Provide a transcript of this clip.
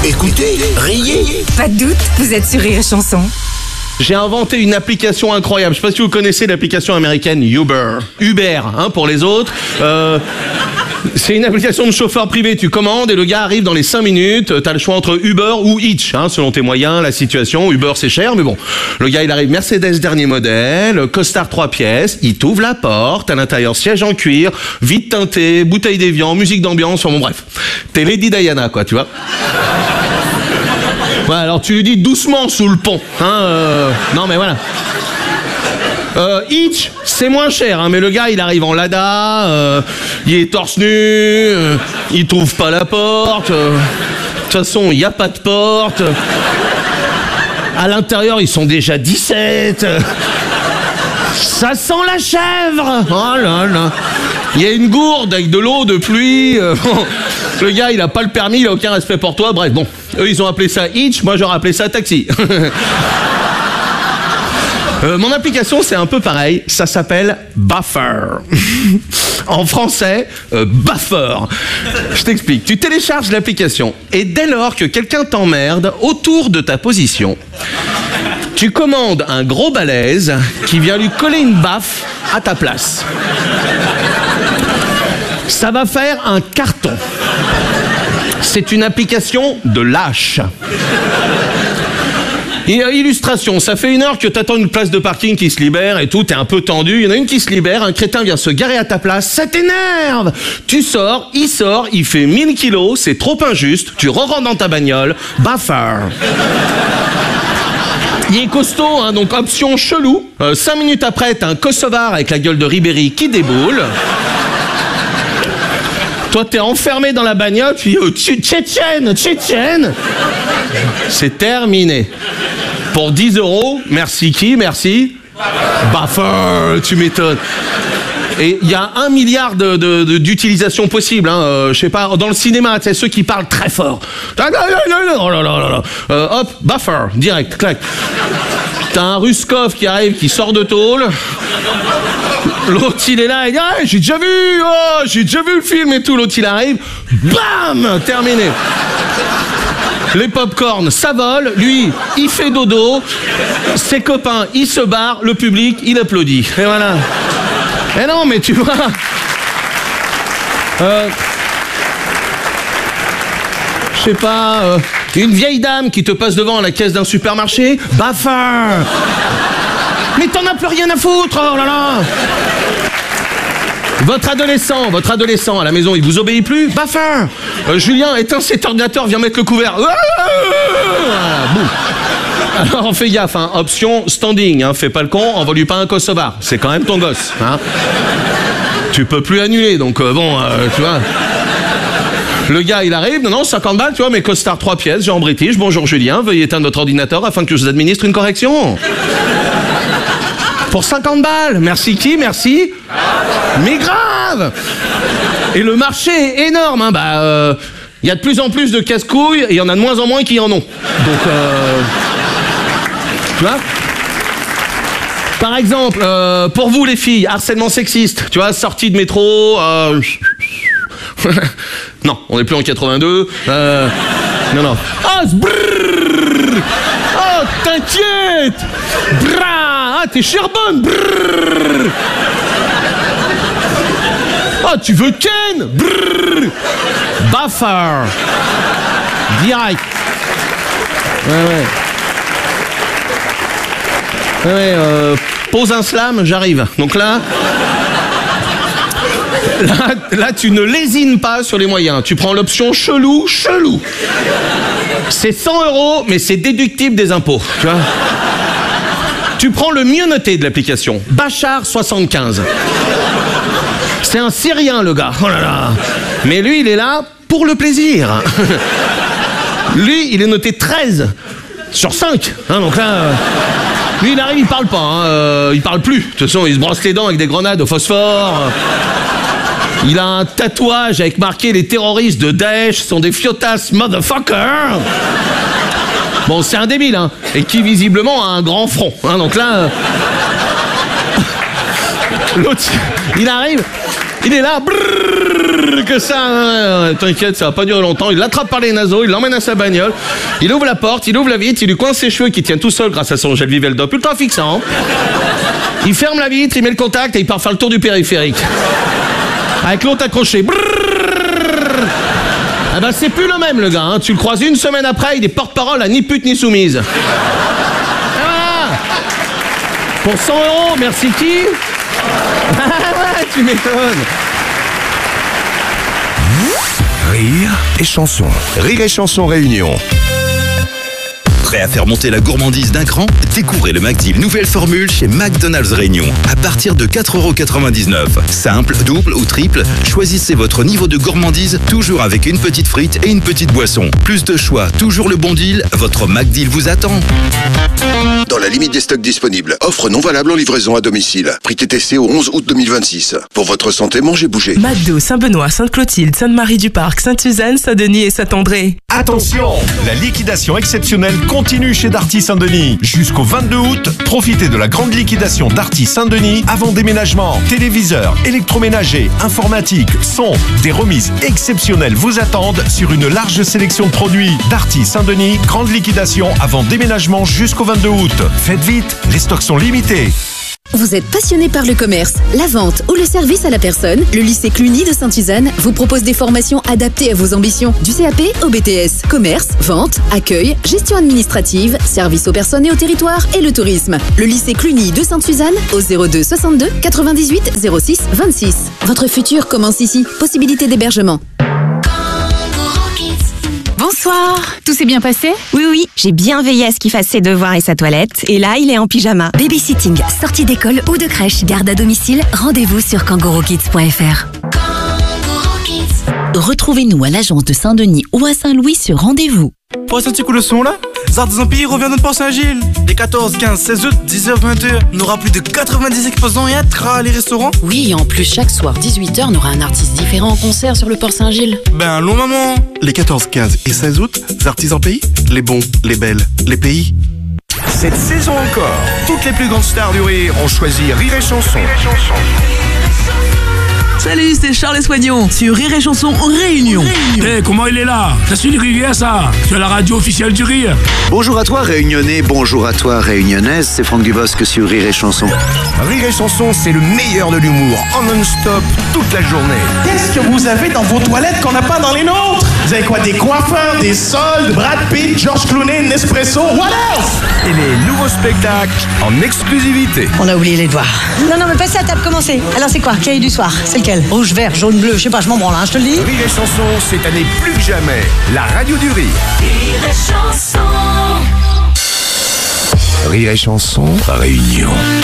Écoutez, riez. Pas de doute, vous êtes sur Rire et Chanson. J'ai inventé une application incroyable. Je sais pas si vous connaissez l'application américaine Uber. Uber, hein, pour les autres. C'est une application de chauffeur privé. Tu commandes et le gars arrive dans les 5 minutes. T'as le choix entre Uber ou Hitch, hein, selon tes moyens, la situation. Uber, c'est cher, mais bon. Le gars, il arrive Mercedes dernier modèle, costard 3 pièces. Il t'ouvre la porte. À l'intérieur, siège en cuir, vide teinté, bouteille d'évian, musique d'ambiance. Bon, bref. T'es Lady Diana, quoi, tu vois. Ouais, alors tu lui dis doucement sous le pont, hein, non mais voilà. Hitch, c'est moins cher, hein, mais le gars il arrive en Lada, il est torse nu, il trouve pas la porte, de toute façon il y a pas de porte, à l'intérieur ils sont déjà 17, ça sent la chèvre, oh là là, il y a une gourde avec de l'eau de pluie, le gars il a pas le permis, il a aucun respect pour toi, bref bon. Eux, ils ont appelé ça Hitch, moi j'aurais appelé ça taxi. Mon application, c'est un peu pareil, ça s'appelle Buffer. En français, Buffer. Je t'explique, tu télécharges l'application et dès lors que quelqu'un t'emmerde autour de ta position, tu commandes un gros balèze qui vient lui coller une baffe à ta place. Ça va faire un carton. C'est une application de lâche. Et illustration, ça fait 1 heure que t'attends une place de parking qui se libère et tout, t'es un peu tendu, il y en a une qui se libère, un crétin vient se garer à ta place, ça t'énerve. Tu sors, il fait 1000 kilos, c'est trop injuste, tu re-rentres dans ta bagnole, Buffer. Il est costaud, hein, donc option chelou. 5 minutes après, t'as un Kosovar avec la gueule de Ribéry qui déboule. Toi, t'es enfermé dans la bagnole, tu dis Tchétchène. C'est terminé. Pour 10 €, merci qui, merci Buffer, tu m'étonnes. Et il y a 1 milliard d'utilisations possibles, hein, je sais pas, dans le cinéma, tu sais, ceux qui parlent très fort. Oh là là. Hop, Buffer, direct, clac. T'as un Ruskov qui arrive, qui sort de tôle. L'autre, il est là, il dit ah, j'ai déjà vu le film et tout. L'autre, il arrive, bam, terminé. Les pop-corn, ça vole. Lui, il fait dodo. Ses copains, ils se barrent. Le public, il applaudit. Et voilà. Et non, mais tu vois. Je sais pas. Une vieille dame qui te passe devant à la caisse d'un supermarché. Buffer. Mais t'en as plus rien à foutre, oh là là. Votre adolescent à la maison, il vous obéit plus? Buffer. Julien, éteins cet ordinateur, viens mettre le couvert. Voilà, boum. Alors fais gaffe, hein, option standing, hein, fais pas le con, envoie-lui pas un Kosovar, c'est quand même ton gosse. Hein. Tu peux plus annuler, donc bon, tu vois... Le gars, il arrive, non, 50 balles, tu vois, mes costards 3 pièces, j'ai en british, bonjour Julien, veuillez éteindre votre ordinateur afin que je vous administre une correction. Pour 50 balles, merci qui, merci. Mais grave. Et le marché est énorme, hein, bah, y a de plus en plus de casse-couilles, et il y en a de moins en moins qui en ont. Donc, tu vois. Par exemple, pour vous les filles, harcèlement sexiste, tu vois, sortie de métro, non, on n'est plus en 82. Non. Oh, brrr. Oh, t'inquiète. Bra. Ah, t'es Charbonne. Brrr. Oh, tu veux Ken. Brrr. Buffer. Direct. Ouais, pose un slam, j'arrive. Donc là... Là, tu ne lésines pas sur les moyens. Tu prends l'option chelou. C'est 100 €, mais c'est déductible des impôts. Tu vois. Tu prends le mieux noté de l'application. Bachar 75. C'est un Syrien, le gars. Oh là là. Mais lui, il est là pour le plaisir. Lui, il est noté 13 sur 5. Hein, donc là... lui, il arrive, il parle pas. Hein, il parle plus. De toute façon, il se brosse les dents avec des grenades au phosphore. Il a un tatouage avec marqué « Les terroristes de Daesh sont des fiotas motherfuckers ». Bon, c'est un débile, hein, et qui visiblement a un grand front. Hein, donc là, l'autre, il arrive, Il est là, brrr, que ça, t'inquiète, ça va pas durer longtemps. Il l'attrape par les naseaux, il l'emmène à sa bagnole, il ouvre la porte, il ouvre la vitre, il lui coince ses cheveux qui tiennent tout seul grâce à son gel Viveldop ultra fixant. Il ferme la vitre, il met le contact et il part faire le tour du périphérique. Avec l'autre accroché. Brrr. Ah ben c'est plus le même le gars, hein. Tu le croises une semaine après, il est porte-parole à ni pute ni soumise. Ah, pour 100 €, merci qui? Ouais, tu m'étonnes. Rire et chanson. Rire et chanson réunion. Prêt à faire monter la gourmandise d'un cran? Découvrez le McDeal nouvelle formule chez McDonald's Réunion à partir de 4,99 €. Simple, double ou triple, choisissez votre niveau de gourmandise toujours avec une petite frite et une petite boisson. Plus de choix, toujours le bon deal, votre McDeal vous attend. Dans la limite des stocks disponibles. Offre non valable en livraison à domicile. Prix TTC au 11 août 2026. Pour votre santé, mangez, bougez. McDo, Saint-Benoît, Sainte-Clotilde, Sainte-Marie-du-Parc, Sainte-Suzanne, Saint-Denis et Saint-André. Attention, la liquidation exceptionnelle continue chez Darty Saint-Denis. Jusqu'au 22 août, profitez de la grande liquidation Darty Saint-Denis avant déménagement. Téléviseurs, électroménagers, informatique, son, des remises exceptionnelles vous attendent sur une large sélection de produits. Darty Saint-Denis, grande liquidation avant déménagement jusqu'au 22 août. Faites vite, les stocks sont limités. Vous êtes passionné par le commerce, la vente ou le service à la personne? Le lycée Cluny de Sainte-Suzanne vous propose des formations adaptées à vos ambitions. Du CAP au BTS, commerce, vente, accueil, gestion administrative, service aux personnes et au territoire et le tourisme. Le lycée Cluny de Sainte-Suzanne au 02 62 98 06 26. Votre futur commence ici. Possibilité d'hébergement. Bonsoir, tout s'est bien passé? Oui, j'ai bien veillé à ce qu'il fasse ses devoirs et sa toilette. Et là, il est en pyjama. Babysitting, sortie d'école ou de crèche, garde à domicile, rendez-vous sur kangorokids.fr. Retrouvez-nous à l'agence de Saint-Denis ou à Saint-Louis sur rendez-vous. Pour ce petit coup de son là, Artisans Pays revient de Port Saint-Gilles. Les 14, 15, 16 août, 10h, 20h. On aura plus de 90 exposants et les restaurants. Oui, et en plus, chaque soir, 18h, on aura un artiste différent en concert sur le Port Saint-Gilles. Ben allons maman. Les 14, 15 et 16 août, Artisans Pays, les bons, les belles, les pays. Cette saison encore, toutes les plus grandes stars du rire ont choisi Rire et Chanson. Salut, c'est Charles Soignon sur Rire et Chanson Réunion. Comment il est là? Ça suit le rivière ça? Sur la radio officielle du rire. Bonjour à toi Réunionnais, bonjour à toi Réunionnaise, c'est Franck Dubosc sur Rire et Chanson. Rire et Chanson, c'est le meilleur de l'humour, en non-stop, toute la journée. Qu'est-ce que vous avez dans vos toilettes qu'on n'a pas dans les nôtres? Vous avez quoi, des coiffeurs, des soldes, Brad Pitt, George Clooney, Nespresso, what else? Et les nouveaux spectacles en exclusivité. On a oublié les devoirs. Non, mais passez à table, commencez. Alors c'est quoi, cahier du soir? C'est lequel? Rouge, vert, jaune, bleu, je sais pas, je m'en branle, je te le dis. Rire et Chanson, cette année plus que jamais, la radio du rire. Rire et Chanson. Rire et Chanson, Réunion.